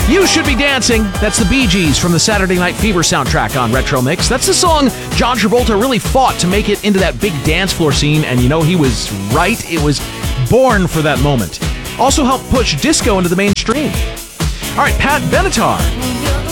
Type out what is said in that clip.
You Should Be Dancing. That's the Bee Gees from the Saturday Night Fever soundtrack on Retro Mix. That's the song John Travolta really fought to make it into that big dance floor scene, and you know, he was right. It was born for that moment. Also helped push disco into the mainstream. All right, Pat Benatar.